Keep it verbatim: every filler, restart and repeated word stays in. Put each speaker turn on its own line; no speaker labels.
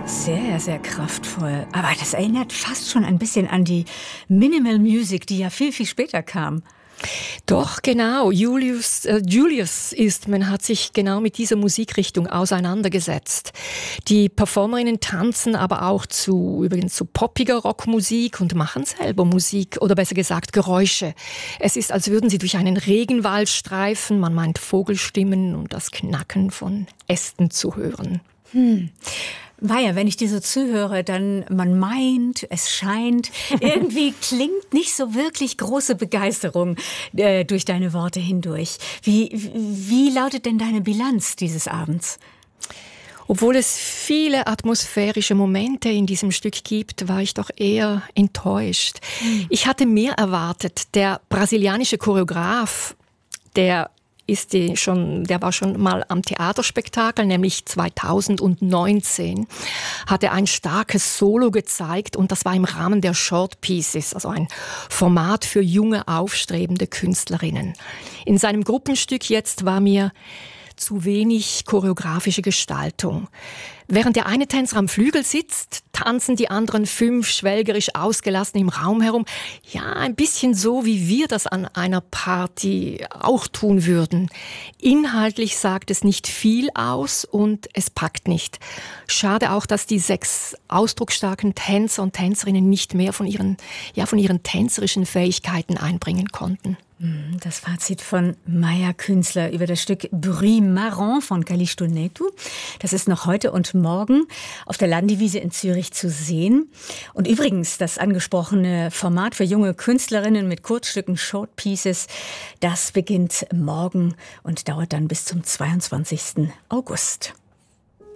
Sehr, sehr kraftvoll. Aber das erinnert fast schon ein bisschen an die Minimal Music, die ja viel, viel später kam.
Doch, genau. Julius, äh, Julius Eastman hat sich genau mit dieser Musikrichtung auseinandergesetzt. Die Performerinnen tanzen aber auch zu, übrigens zu poppiger Rockmusik und machen selber Musik oder besser gesagt Geräusche. Es ist, als würden sie durch einen Regenwald streifen. Man meint Vogelstimmen und das Knacken von Ästen zu hören.
Hm. Maja, wenn ich dir so zuhöre, dann man meint, es scheint, irgendwie klingt nicht so wirklich große Begeisterung äh, durch deine Worte hindurch. Wie, wie lautet denn deine Bilanz dieses Abends?
Obwohl es viele atmosphärische Momente in diesem Stück gibt, war ich doch eher enttäuscht. Mhm. Ich hatte mehr erwartet. Der brasilianische Choreograf, der ist die schon, der war schon mal am Theaterspektakel, nämlich zweitausendneunzehn, hat er ein starkes Solo gezeigt und das war im Rahmen der Short Pieces, also ein Format für junge, aufstrebende Künstlerinnen. In seinem Gruppenstück jetzt war mir zu wenig choreografische Gestaltung. Während der eine Tänzer am Flügel sitzt, tanzen die anderen fünf schwelgerisch ausgelassen im Raum herum. Ja, ein bisschen so, wie wir das an einer Party auch tun würden. Inhaltlich sagt es nicht viel aus und es packt nicht. Schade auch, dass die sechs ausdrucksstarken Tänzer und Tänzerinnen nicht mehr von ihren, ja, von ihren tänzerischen Fähigkeiten einbringen konnten.
Das Fazit von Maja Künzler über das Stück Bruit Marrant von Calixto Neto. Das ist noch heute und morgen auf der Landiwiese in Zürich zu sehen. Und übrigens, das angesprochene Format für junge Künstlerinnen mit Kurzstücken, Short Pieces, das beginnt morgen und dauert dann bis zum zweiundzwanzigsten August.